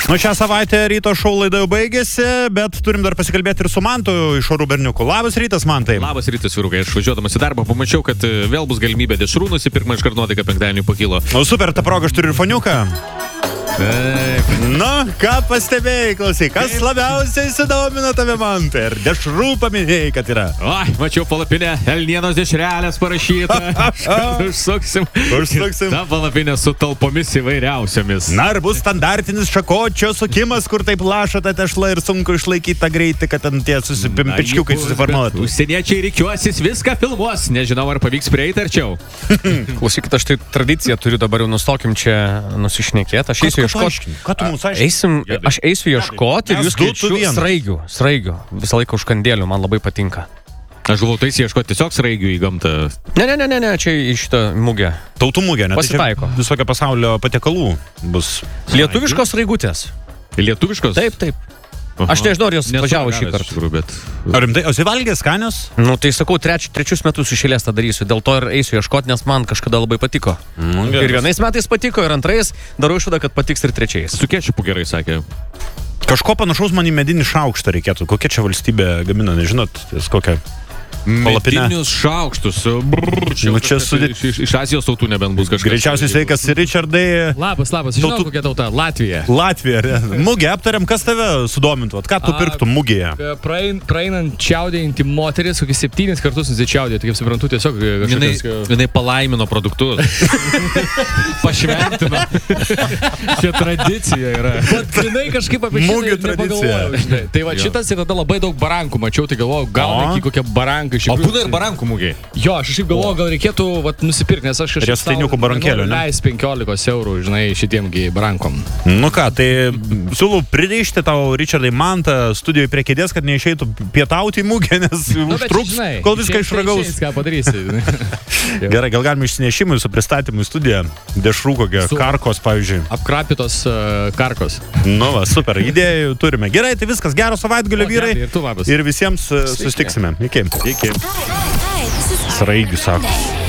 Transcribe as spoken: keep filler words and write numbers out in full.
Nu, šią savaitę ryto šou laida jau baigėsi, bet turim dar pasikalbėti ir su Mantu iš Orų berniukų. Labas rytas, Mantai. Labas rytas, vyrukai. Aš važiuodamas į darbą pamačiau, kad vėl bus galimybė dešrų nusipirkti, iš karto nuotaika penktadienį pakilo. O super, ta proga, aš turiu ir foniuką. Taip. Nu, ką pastebėjai, klausyk, kas labiausiai įsidomino tave, Mantai? Ir dešrų paminėjai, kad yra. Oi, mačiau palapinę, Elnienos dešrelės parašyta. Užsuksim. Užsuksim. Ta palapinė su talpomis įvairiausiomis. Na, ir bus standartinis šakočio sukimas, kur taip laša ta tešla ir sunku išlaikyti tą greitį, kad ant tie susipimpičkiukai susiformuotų. Užsieniečiai rikiuosis, viską filmuos. Nežinau, ar pavyks prieiti arčiau. Klausykit, aš tai tradiciją turiu, dabar jau nustokim čia nusišnekėti. Aš eisiu ieškoti. Ką tu mums aiškini? Eisim, aš eisiu ieškoti ir jūs kviečiu sraigių. Sraigių. Visą laiką už kandėlių, man labai patinka. Aš galvoju, tai ieškoti tiesiog sraigių į gamtą. Ne, ne, ne, ne, ne, čia į šitą mugę. Tautų mugė, ne? Pasitaiko. Tai visokio pasaulio patiekalų bus. Lietuviškos sraigutės. Lietuviškos? Taip, taip. Aha. Aš nežinau, ar jos važiavo šį kartą. Bet... Ar rimtai, o jis valgė skanios? Nu, tai sakau, treč, trečius metus iš eilės tą darysiu. Dėl to ir eisiu ieškoti, nes man kažkada labai patiko. Mm, ir vienais metais patiko, ir antrais darau išvadą, kad patiks ir trečiais. Su kečiupu gerai sakė. Kažko panašaus man į medinį šaukštą reikėtų. Kokia čia valstybė gamina, nežinot, jas kokią? Medinius šaukštus. Brrr, čia nu, čia sudėt... iš, iš Azijos tautų nebent bus kažkas. Greičiausiai sveikas, Richardai. Labas, labas. Žinau, tautų... kokia tauta. Latvija. Latvija. Mugė, aptariam, kas tave sudomintų. Ką tu pirktum mugėje? Praein, praeinant čiaudėjantį moteris, kokį septynis kartus nusičiaudėjo. Tai kaip suprantu, tiesiog kažkokios... Jinai, jinai palaimino produktus. Pašventino. Čia tradicija yra. Bet jinai kažkaip apie šitą nepagalvojau. Tai va šitas ir tada labai daug barankų mačiau, tai galvojau, gal iki kokią baranką. O būna ir barankų mūgiai. Jo, aš šiaip galvoju, gal reikėtų vat, nusipirkti, nes aš kažkaip Riestainiukų barankėlių, ne? Leis penkiolikos eurų, žinai, šitiemgi barankom. Nu ką, tai siūlau pririšti tau, Richardai, Mantą studijoje prie kėdės, kad neišeitų pietauti į mugę, nes nu, užtruks, žinai, kol viską išeis, išragaus. Išeis, ką padarysi. Gerai, gal galime išsinešimui su pristatymu į studiją. Dešrų kokią, su karkos, pavyzdžiui. Apkrapytos uh, karkos. Nu va, super, idėjų turime. Gerai, tai viskas, gero savaitgalio vyrai. Ir, tu, ir visiems uh, susitiksime. Iki. Iki. Sraigių, sako.